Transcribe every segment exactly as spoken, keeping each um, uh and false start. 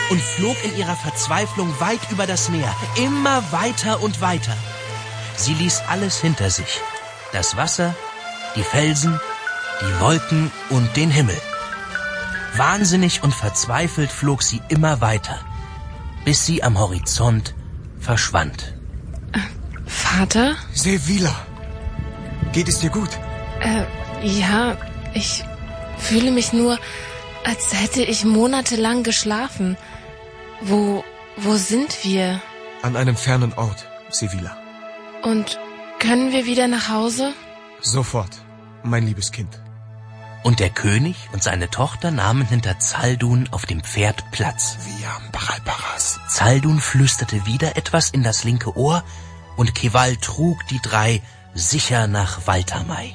und flog in ihrer Verzweiflung weit über das Meer, immer weiter und weiter. Sie ließ alles hinter sich. Das Wasser, die Felsen, die Wolken und den Himmel. Wahnsinnig und verzweifelt flog sie immer weiter, bis sie am Horizont verschwand. Äh, Vater? Sevilla, geht es dir gut? Äh, ja, ich fühle mich nur, als hätte ich monatelang geschlafen. Wo, wo sind wir? An einem fernen Ort, Sevilla. Und können wir wieder nach Hause? Sofort, mein liebes Kind. Und der König und seine Tochter nahmen hinter Zaldun auf dem Pferd Platz. Zaldun flüsterte wieder etwas in das linke Ohr und Keval trug die drei sicher nach Waltermai.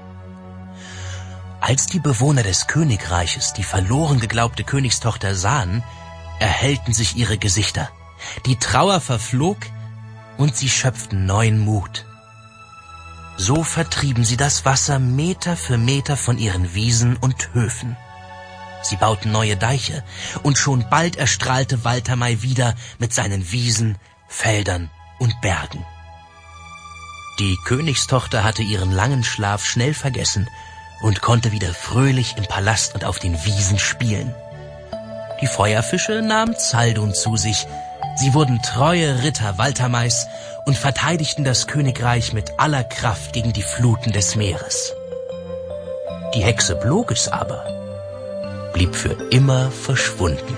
Als die Bewohner des Königreiches die verloren geglaubte Königstochter sahen, erhellten sich ihre Gesichter. Die Trauer verflog und sie schöpften neuen Mut. So vertrieben sie das Wasser Meter für Meter von ihren Wiesen und Höfen. Sie bauten neue Deiche, und schon bald erstrahlte Waltermai wieder mit seinen Wiesen, Feldern und Bergen. Die Königstochter hatte ihren langen Schlaf schnell vergessen und konnte wieder fröhlich im Palast und auf den Wiesen spielen. Die Feuerfische nahmen Zaldun zu sich. Sie wurden treue Ritter Waltermais und verteidigten das Königreich mit aller Kraft gegen die Fluten des Meeres. Die Hexe Bloges aber blieb für immer verschwunden.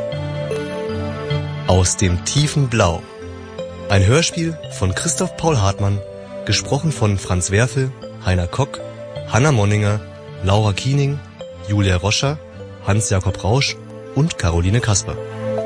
Aus dem tiefen Blau. Ein Hörspiel von Christoph Paul Hartmann, gesprochen von Franz Werfel, Heiner Kock, Hanna Monninger, Laura Kiening, Julia Roscher, Hans-Jakob Rausch und Caroline Kasper.